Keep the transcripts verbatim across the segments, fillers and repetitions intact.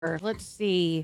Let's see.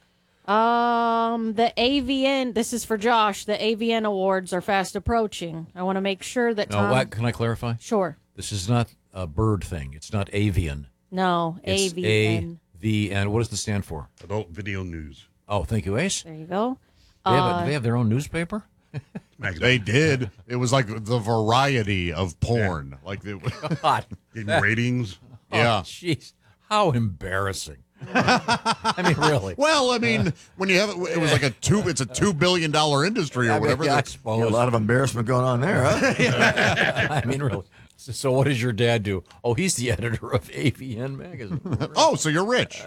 Um, the A V N, this is for Josh. The A V N awards are fast approaching. I want to make sure that No, Tom... what, can I clarify? Sure. This is not a bird thing. It's not avian. No, It's A V N. A V N. What does it stand for? Adult Video News. Oh, thank you, Ace. There you go. They have, Uh, a, do they have their own newspaper? They did. It was like the variety of porn. Like it, God. Getting ratings. yeah. Oh, jeez. How embarrassing. I mean, really. Well, I mean, when you have it, it was like a two. It's a two billion dollar industry or I mean, whatever. yeah, I That's- suppose. Yeah, a lot of embarrassment going on there, huh? I mean, really. So, so what does your dad do? Oh, he's the editor of A V N magazine. oh, so you're rich.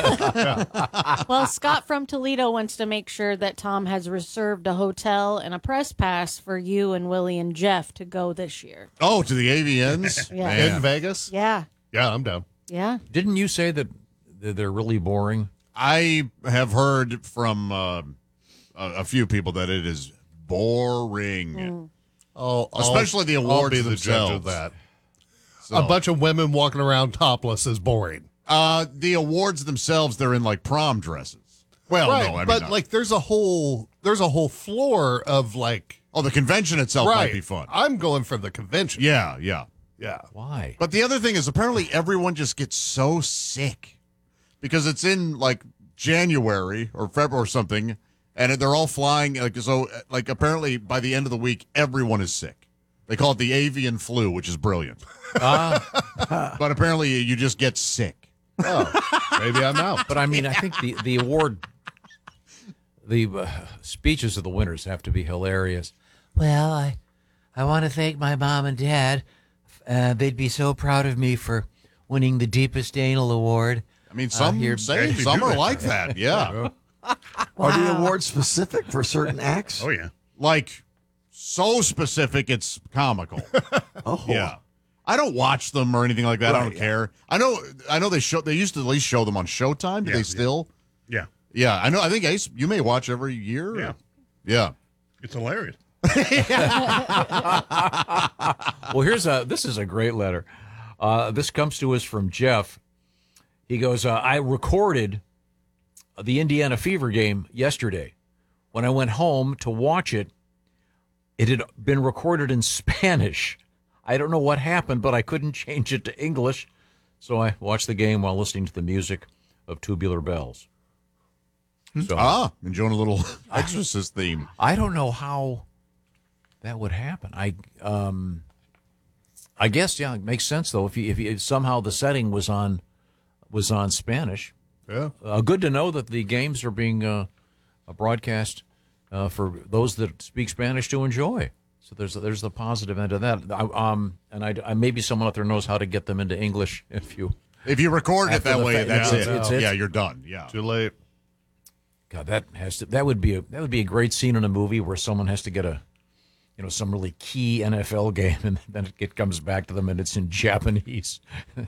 well, Scott from Toledo wants to make sure that Tom has reserved a hotel and a press pass for you and Willie and Jeff to go this year. Oh, to the A V Ns Yeah. Man. In Vegas? Yeah. Yeah, I'm down. Yeah. Didn't you say that that they're really boring? I have heard from uh, a, a few people that it is boring, Mm. I'll, especially the I'll awards be the judge of themselves. that. So, A bunch of women walking around topless is boring. uh, the awards themselves, they're in like prom dresses. Well, right, no, I mean, but not- like there's a whole there's a whole floor of like oh, the convention itself right. might be fun. I'm going for the convention. Yeah, yeah. Yeah. Why? But the other thing is, apparently everyone just gets so sick because it's in like January or February or something, and they're all flying. Like so, like apparently by the end of the week, everyone is sick. They call it the avian flu, which is brilliant. Ah, But apparently, you just get sick. Oh, maybe I'm out. but I mean, I think the, the award, the uh, speeches of the winners have to be hilarious. Well, I, I want to thank my mom and dad. Uh, they'd be so proud of me for winning the Deepest Anal Award. I mean, some here- say Maybe some do are that. like that. Yeah, Are the awards specific for certain acts? Oh yeah. like so specific, it's comical. Oh, Yeah. I don't watch them or anything like that. I Right, don't yeah. care. I know. I know they show. They used to at least show them on Showtime. Do Yeah, they yeah. still? Yeah. Yeah, I know. I think Ace, you may watch every year. Yeah. Yeah. It's hilarious. Well, here's a. This is a great letter. Uh, this comes to us from Jeff. He goes, uh, I recorded the Indiana Fever game yesterday. When I went home to watch it, it had been recorded in Spanish. I don't know what happened, but I couldn't change it to English, so I watched the game while listening to the music of Tubular Bells. So Ah, enjoying a little Exorcist theme. I don't know how that would happen. I um, I guess yeah, it makes sense though. If you, if, you, if somehow the setting was on was on Spanish, Yeah. uh, good to know that the games are being uh, broadcast uh, for those that speak Spanish to enjoy. So there's there's the positive end of that. I, um, and I, I maybe someone out there knows how to get them into English if you. If you record it After that the way, fact, that's yeah, it. it's- it's- Yeah, you're done. Yeah. Too late. God, that has to that would be a that would be a great scene in a movie where someone has to get a, you know, some really key N F L game, and then it comes back to them and it's in Japanese,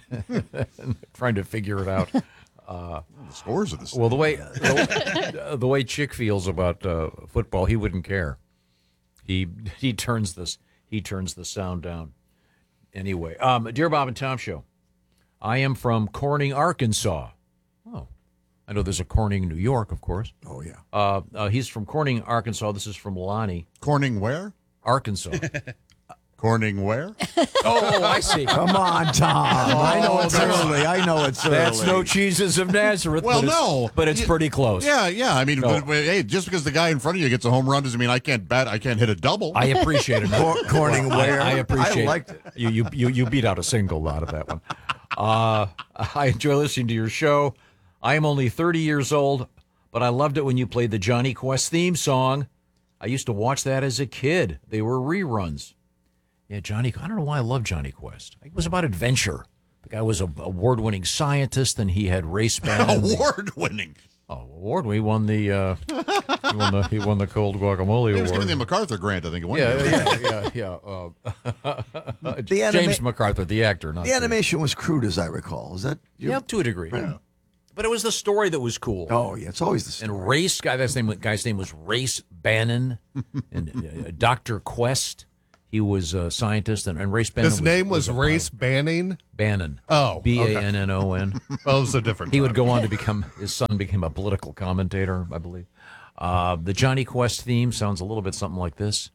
trying to figure it out. The scores of this. Well, the way the, the way Chick feels about uh, football, he wouldn't care. He he turns this he turns the sound down. Anyway, um, dear Bob and Tom show, I am from Corning, Arkansas. Oh, I know there's a Corning, New York, of course. Oh, yeah. Uh, uh, he's from Corning, Arkansas. This is from Lonnie, Corning where? Arkansas. Corning where? Oh, I see. Come on, Tom. I know it's early. I know it's early. That's no cheeses of Nazareth. Well, but it's- no. but it's You- pretty close. Yeah, yeah. I mean, No. but, but, hey, just because the guy in front of you gets a home run doesn't mean I can't bat. I can't hit a double. I appreciate it. Cor- Corning I, where? I appreciate I liked it. You, you, you, you beat out a single out of that one. Uh, I enjoy listening to your show. I am only thirty years old, but I loved it when you played the Johnny Quest theme song. I used to watch that as a kid. They were reruns. Yeah, Johnny, I don't know why I love Johnny Quest. It was about adventure. The guy was an award-winning scientist, and he had race bands. Award winning. Oh, award! He won the uh, he won the he won the Cold Guacamole He was Award. given the MacArthur Grant, I think. It won. Yeah, yeah, yeah, yeah. Uh, The anima- James MacArthur, the actor, not The animation was crude, as I recall. Is that? The, yeah, to a degree. But it was the story that was cool. Oh, yeah. It's always the same. And Race guy, that's name guy's name was Race Bannon, and uh, Doctor Quest. He was a scientist, and, and Race Bannon. His name was, a Race pilot. Banning. Bannon. Oh, B A N N O N. Oh, it was a different. He time. would go on to become, his son became a political commentator, I believe. Uh, the Johnny Quest theme sounds a little bit something like this.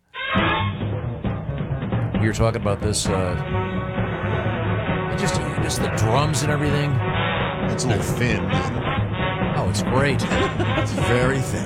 We were talking about this, uh, just, just the drums and everything. It's a little thin, isn't it? Oh, it's great. It's very thin.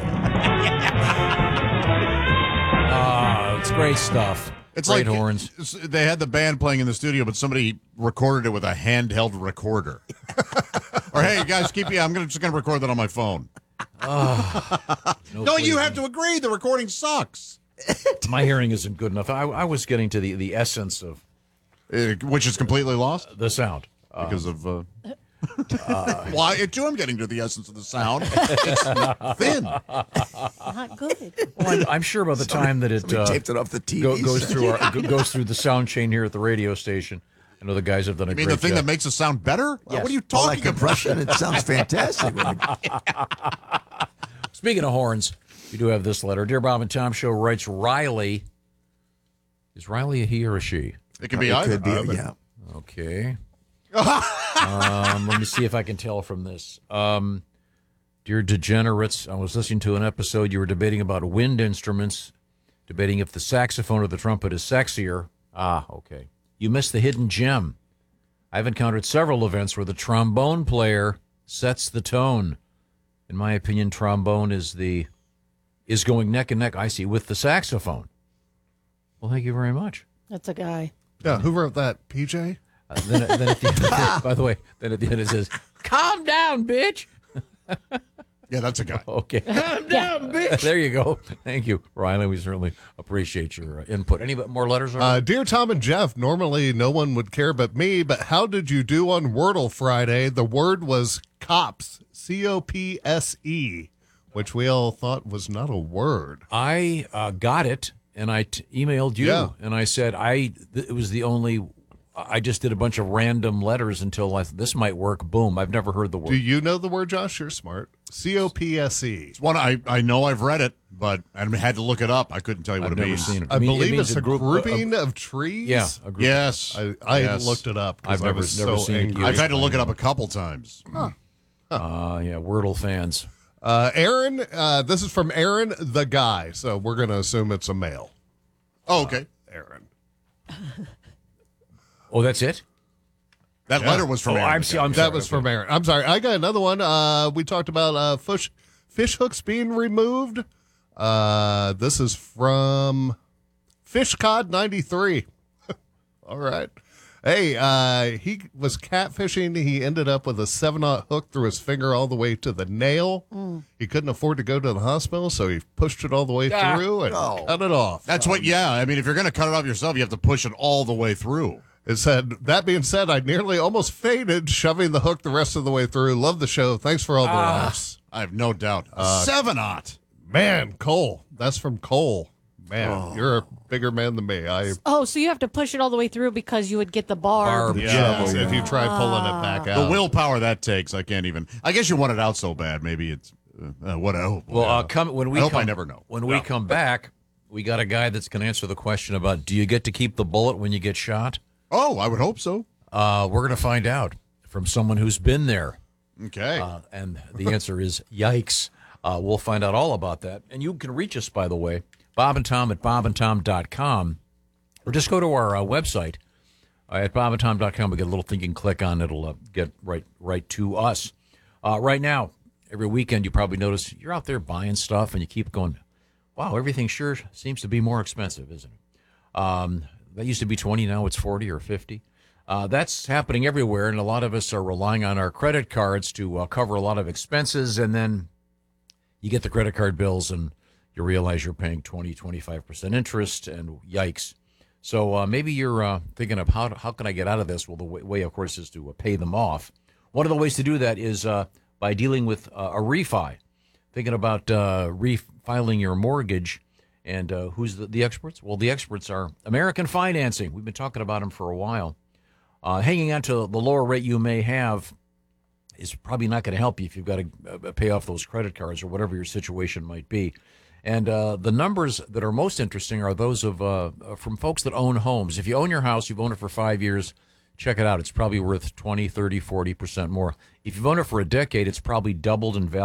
Oh, it's great stuff. It's great like horns. it's- they had the band playing in the studio, but somebody recorded it with a handheld recorder. Or hey, guys, keep yeah, I'm gonna just gonna record that on my phone. Oh, no, No, you please. have to agree. The recording sucks. My hearing isn't good enough. I, I was getting to the, the essence of Uh, which is completely lost the sound. because of. Uh, Why? It too. I'm getting to the essence of the sound. It's thin. Not good. Well, I'm, I'm sure by the time that it Somebody uh, taped it off the T V. go, goes through our, go- goes through the sound chain here at the radio station, I know the guys have done a I mean, great the thing job. that makes it sound better. Yes. What are you All that talking about? compression, it sounds fantastic. Speaking of horns, you do have this letter. Dear Bob and Tom Show writes Riley. Is Riley a he or a she? It could be It either. could be, Uh, yeah. Okay. um, let me see if I can tell from this. Um, dear degenerates, I was listening to an episode. You were debating about wind instruments, debating if the saxophone or the trumpet is sexier. Ah, okay. You missed the hidden gem. I've encountered several events where the trombone player sets the tone. In my opinion, trombone is the is going neck and neck. I see with the saxophone. Well, thank you very much. That's a guy. Yeah, who wrote that? P J. Uh, then, then at the end, by the way, then at the end it says, "Calm down, bitch." Yeah, that's a guy. Okay, calm down, bitch. There you go. Thank you, Riley. We certainly appreciate your uh, input. Any more letters? Uh, Dear Tom and Jeff, normally no one would care but me, but how did you do on Wordle Friday? The word was cops, C O P S E, which we all thought was not a word. I uh, got it, and I t- emailed you, Yeah. and I said I th- it was the only. I just did a bunch of random letters until I th- this might work. Boom! I've never heard the word. Do you know the word, Josh? You're smart. C O P S E. It's one I, I know I've read it, but I had to look it up. I couldn't tell you what I've it never means. seen it. I It mean- it believe means it's a, group- grouping of trees. Yeah, a group. Yes. I, I yes. looked it up because I've I never- was never so seen it angry. either. I've had to look it up a couple times. Uh, yeah, Wordle fans. Uh, Aaron, uh, this is from Aaron the guy, so we're going to assume it's a male. Oh, okay. Aaron. Oh, that's it. That Yeah. letter was from Oh, Aaron. I'm, the so- guy. I'm That sorry. was Okay. from Aaron. I'm sorry. I got another one. Uh, we talked about uh, fish fish hooks being removed. Uh, this is from Fishcod ninety-three. All right. Hey, uh, he was catfishing. He ended up with a seven-aught hook through his finger all the way to the nail. He couldn't afford to go to the hospital, so he pushed it all the way Ah. through and Oh. cut it off. That's what, yeah. I mean, if you're going to cut it off yourself, you have to push it all the way through. It said, that being said, I nearly almost fainted shoving the hook the rest of the way through. Love the show. Thanks for all the laughs. I have no doubt. Uh, Seven aught. Man, Cole. That's from Cole. Man, you're a bigger man than me. I Oh, so you have to push it all the way through because you would get the barb. Barb. Yeah. shovel if you try pulling it back The out. willpower that takes, I can't even. I guess you want it out so bad. Maybe it's uh, uh, what? Oh, Well, uh, come when we I hope come, I never know. When we No. come back, we got a guy that's going to answer the question about do you get to keep the bullet when you get shot? Oh, I would hope so. Uh, we're going to find out from someone who's been there, Okay. uh, and the answer is yikes. Uh, we'll find out all about that, and you can reach us, by the way, Bob and Tom at bob and tom dot com, or just go to our uh, website uh, at bob and tom dot com. We get a little thing you can click on; it'll uh, get right right to us. Uh, right now, every weekend you probably notice you're out there buying stuff, and you keep going, "Wow, everything sure seems to be more expensive, isn't it?" Um, that used to be twenty, now it's forty or fifty. Uh, that's happening everywhere, and a lot of us are relying on our credit cards to uh, cover a lot of expenses, and then you get the credit card bills, and you realize you're paying twenty, twenty-five percent interest, and yikes. So uh, maybe you're uh, thinking of how how can I get out of this? Well, the way, way of course, is to uh, pay them off. One of the ways to do that is uh, by dealing with uh, a refi. Thinking about uh, refiling your mortgage, and uh, who's the, the experts? Well, the experts are American Financing. We've been talking about them for a while. Uh, hanging on to the lower rate you may have is probably not going to help you if you've got to uh, pay off those credit cards or whatever your situation might be. And uh, the numbers that are most interesting are those of uh, from folks that own homes. If you own your house, you've owned it for five years, check it out. It's probably worth twenty, thirty, forty percent more. If you've owned it for a decade, it's probably doubled in value.